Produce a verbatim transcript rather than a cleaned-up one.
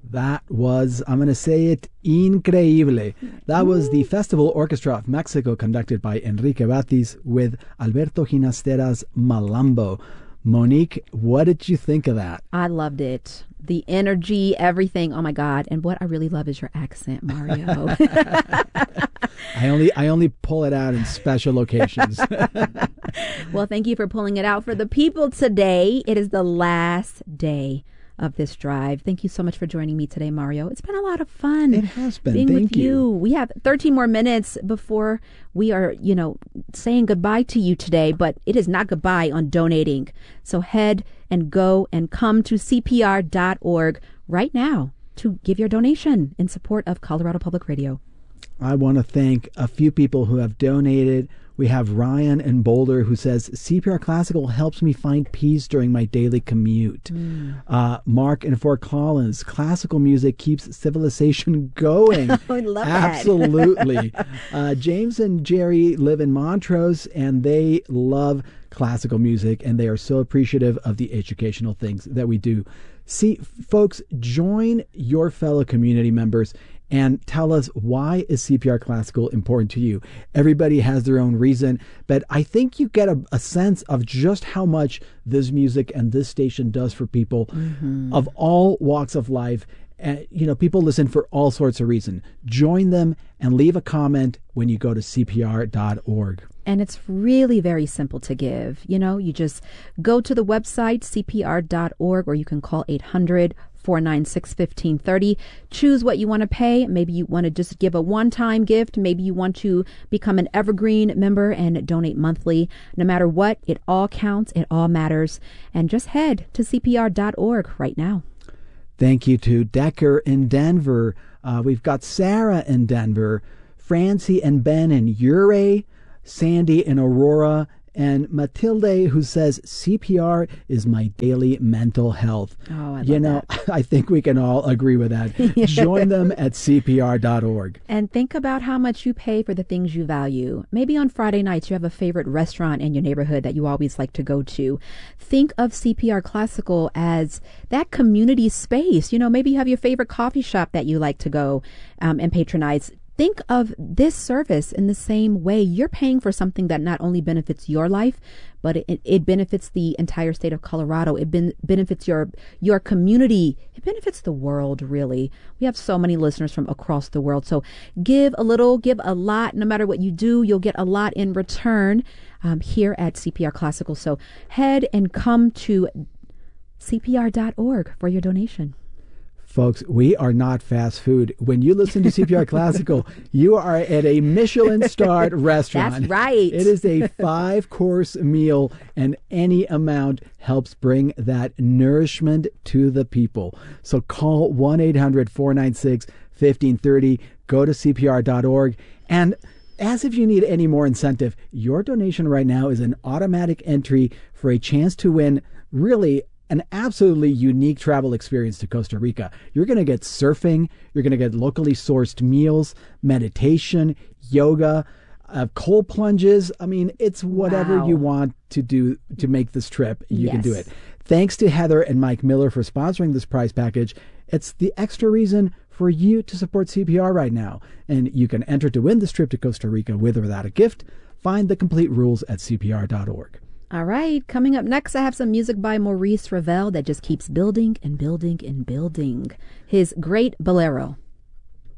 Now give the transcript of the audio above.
That was, I'm going to say it, increíble. That was the Festival Orchestra of Mexico conducted by Enrique Batis with Alberto Ginastera's Malambo. Monique, what did you think of that? I loved it. The energy, everything. Oh my God. And what I really love is your accent, Mario. I only I only pull it out in special locations. Well, thank you for pulling it out for the people today. It is the last day of this drive. Thank you so much for joining me today, Mario. It's been a lot of fun. It has been. Being Thank with you. you. We have thirteen more minutes before we are, you know, saying goodbye to you today, but it is not goodbye on donating. So head and go and come to C P R dot org right now to give your donation in support of Colorado Public Radio. I want to thank a few people who have donated. We have Ryan in Boulder who says, C P R Classical helps me find peace during my daily commute. Mm. Uh, Mark in Fort Collins, classical music keeps civilization going. I love Absolutely. that. uh, James and Jerry live in Montrose, and they love classical music, and they are so appreciative of the educational things that we do. See, folks, join your fellow community members and tell us, why is C P R Classical important to you? Everybody has their own reason, but I think you get a, a sense of just how much this music and this station does for people mm-hmm. of all walks of life. Uh, you know, people listen for all sorts of reasons. Join them and leave a comment when you go to C P R dot org. And it's really very simple to give. You know, you just go to the website, C P R dot org, or you can call eight hundred, four nine six, one five three zero. Choose what you want to pay. Maybe you want to just give a one-time gift. Maybe you want to become an Evergreen member and donate monthly. No matter what, it all counts. It all matters. And just head to C P R dot org right now. Thank you to Decker in Denver. Uh, we've got Sarah in Denver, Francie and Ben in Uray, Sandy in Aurora, and Matilde, who says C P R is my daily mental health. Oh, I love You know, that. I think we can all agree with that. Join them at C P R dot org. And think about how much you pay for the things you value. Maybe on Friday nights you have a favorite restaurant in your neighborhood that you always like to go to. Think of C P R Classical as that community space. You know, maybe you have your favorite coffee shop that you like to go um, and patronize. Think of this service in the same way. You're paying for something that not only benefits your life, but it, it benefits the entire state of Colorado. It ben, benefits your your community. It benefits the world, really. We have so many listeners from across the world. So give a little, give a lot. No matter what you do, you'll get a lot in return um, here at C P R Classical. So head and come to C P R dot org for your donation. Folks, we are not fast food. When you listen to C P R Classical, you are at a Michelin-starred restaurant. That's right. It is a five-course meal, and any amount helps bring that nourishment to the people. So call one eight hundred, four nine six, one five three zero, go to C P R dot org, and as if you need any more incentive, your donation right now is an automatic entry for a chance to win, really, an absolutely unique travel experience to Costa Rica. You're going to get surfing, you're going to get locally sourced meals, meditation, yoga, uh, cold plunges. I mean, it's whatever Wow. you want to do to make this trip, you Yes. can do it. Thanks to Heather and Mike Miller for sponsoring this prize package. It's the extra reason for you to support C P R right now. And you can enter to win this trip to Costa Rica with or without a gift. Find the complete rules at C P R dot org. All right, coming up next, I have some music by Maurice Ravel that just keeps building and building and building. His great bolero.